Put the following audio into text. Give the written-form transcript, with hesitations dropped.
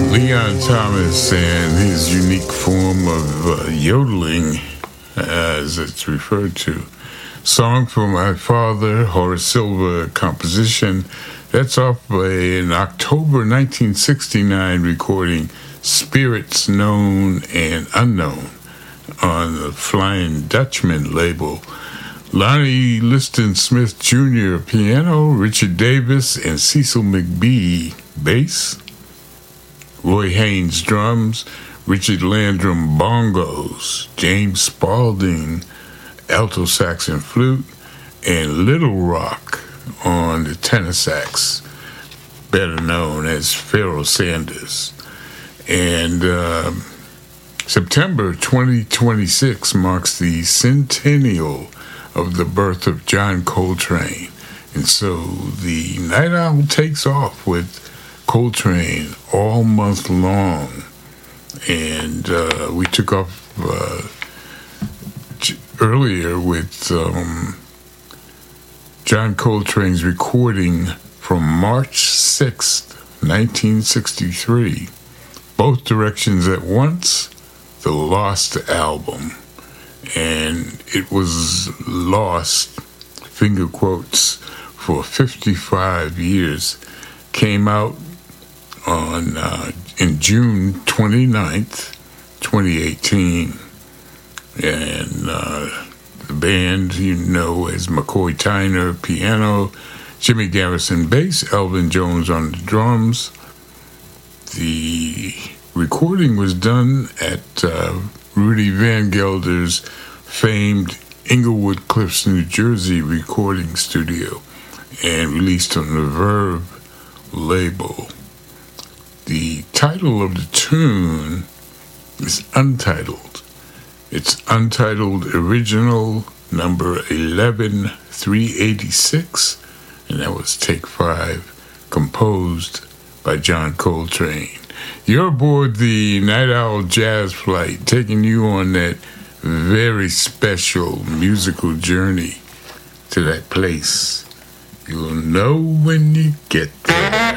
Leon Thomas and his unique form of yodeling, as it's referred to. Song for My Father, Horace Silver composition. That's off an October 1969 recording, Spirits Known and Unknown, on the Flying Dutchman label. Lonnie Liston Smith Jr. piano, Richard Davis and Cecil McBee bass, Roy Haynes drums, Richard Landrum bongos, James Spaulding alto sax and flute, and Little Rock on the tenor sax, better known as Pharoah Sanders. And September 2026 marks the centennial of the birth of John Coltrane. And so the Night Owl takes off with Coltrane all month long. And we took off earlier with John Coltrane's recording from March 6th, 1963. Both Directions at Once, the Lost album. And it was lost, finger quotes, for 55 years. Came out on in June 29th, 2018. And the band, you know, as McCoy Tyner piano, Jimmy Garrison bass, Elvin Jones on the drums. The recording was done at Rudy Van Gelder's famed Englewood Cliffs, New Jersey recording studio and released on the Verve label. The title of the tune is Untitled. It's Untitled Original number 11386, and that was take 5, composed by John Coltrane. You're aboard the Night Owl Jazz Flight, taking you on that very special musical journey to that place. You'll know when you get there.